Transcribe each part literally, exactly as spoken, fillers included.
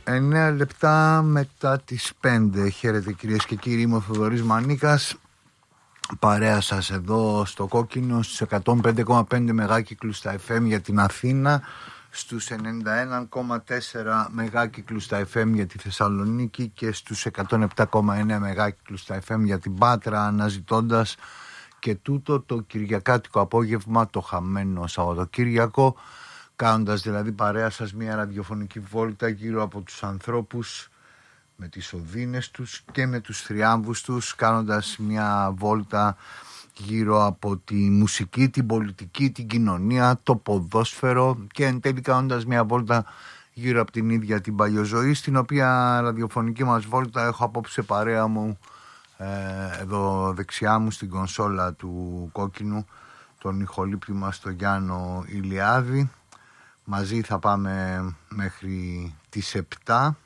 εννέα λεπτά μετά τις πέντε. Χαίρετε κυρίες και κύριοι, είμαι ο Θοδωρής Μανίκας. Παρέα σας εδώ στο Κόκκινο στους εκατόν πέντε κόμμα πέντε μεγάκυκλους στα εφ εμ για την Αθήνα, στους ενενήντα ένα κόμμα τέσσερα μεγάκυκλους στα εφ εμ για τη Θεσσαλονίκη και στους εκατόν επτά κόμμα εννέα μεγάκυκλους στα εφ εμ για την Πάτρα, αναζητώντας και τούτο το κυριακάτικο απόγευμα, το χαμένο Σαββατοκύριακο, κάνοντας δηλαδή παρέα σας μια ραδιοφωνική βόλτα γύρω από τους ανθρώπους με τις οδύνες τους και με τους θριάμβους τους, κάνοντας μια βόλτα γύρω από τη μουσική, την πολιτική, την κοινωνία, το ποδόσφαιρο και εν τέλει κάνοντας μια βόλτα γύρω από την ίδια την παλιοζωή, στην οποία ραδιοφωνική μας βόλτα έχω απόψε παρέα μου ε, εδώ δεξιά μου στην κονσόλα του Κόκκινου τον ηχολήπτη μας τον Γιάννο Ηλιάδη. Μαζί θα πάμε μέχρι τις επτά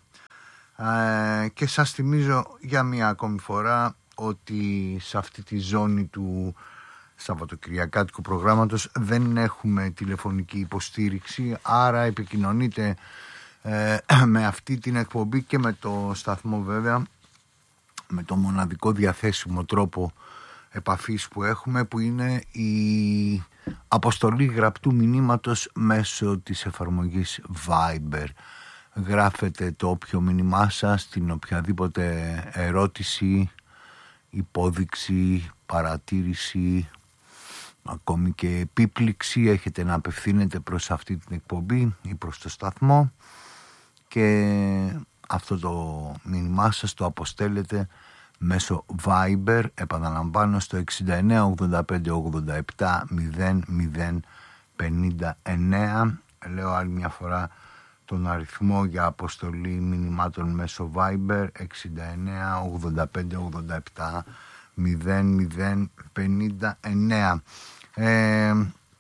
ε, και σας θυμίζω για μία ακόμη φορά ότι σε αυτή τη ζώνη του Σαββατοκυριακάτικου προγράμματος δεν έχουμε τηλεφωνική υποστήριξη, άρα επικοινωνείτε ε, με αυτή την εκπομπή και με το σταθμό βέβαια, με το μοναδικό διαθέσιμο τρόπο επαφής που έχουμε, που είναι η αποστολή γραπτού μηνύματος μέσω της εφαρμογής Viber. Γράφετε το όποιο μήνυμά σας, την οποιαδήποτε ερώτηση, υπόδειξη, παρατήρηση, ακόμη και επίπληξη έχετε να απευθύνετε προς αυτή την εκπομπή ή προς το σταθμό, και αυτό το μήνυμά σας το αποστέλλετε μέσω Viber, επαναλαμβάνω, στο εξήντα εννέα ογδόντα πέντε ογδόντα επτά μηδέν μηδέν πενήντα εννέα. Λέω άλλη μια φορά τον αριθμό για αποστολή μηνυμάτων μέσω Viber, εξήντα εννέα ογδόντα πέντε ογδόντα επτά μηδέν μηδέν πενήντα εννέα. Ε,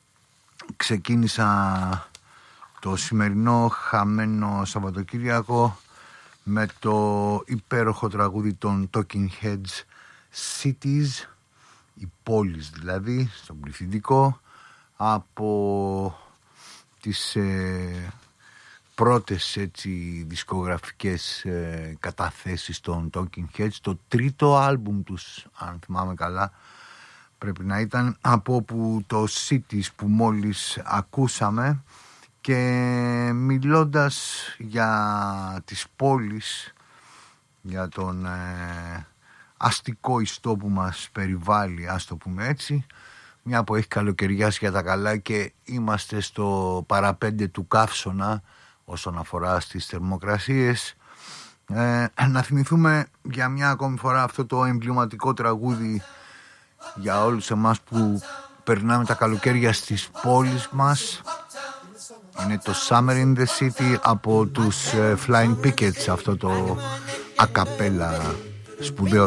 ξεκίνησα το σημερινό χαμένο Σαββατοκύριακο με το υπέροχο τραγούδι των Talking Heads, Cities, οι πόλεις δηλαδή, στον πληθυντικό, από τις ε, πρώτες έτσι δισκογραφικές ε, καταθέσεις των Talking Heads, το τρίτο άλμπουμ τους, αν θυμάμαι καλά πρέπει να ήταν, από όπου το Cities που μόλις ακούσαμε. Και μιλώντας για τις πόλεις, για τον ε, αστικό ιστό που μας περιβάλλει, ας το πούμε έτσι, μια που έχει καλοκαιριάσει για τα καλά και είμαστε στο παραπέντε του καύσωνα όσον αφορά στις θερμοκρασίες, ε, να θυμηθούμε για μια ακόμη φορά αυτό το εμβληματικό τραγούδι για όλους εμάς που περνάμε τα καλοκαίρια στις πόλεις μας. Είναι το Summer in the City από τους uh, Flying Pickets, αυτό το ακαπέλα σπουδαίο